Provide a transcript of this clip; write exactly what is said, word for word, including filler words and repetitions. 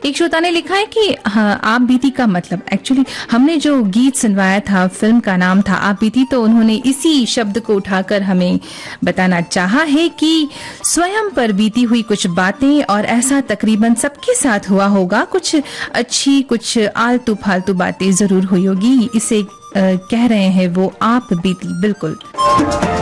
एक श्रोता ने लिखा है कि हाँ, आप बीती का मतलब, एक्चुअली हमने जो गीत सुनवाया था, फिल्म का नाम था आप बीती, तो उन्होंने इसी शब्द को उठाकर हमें बताना चाहा है कि स्वयं पर बीती हुई कुछ बातें, और ऐसा तकरीबन सबके साथ हुआ होगा। कुछ अच्छी, कुछ आलतू फालतू बातें जरूर हुई होगी। इसे कह रहे हैं वो आप बीती। बिल्कुल।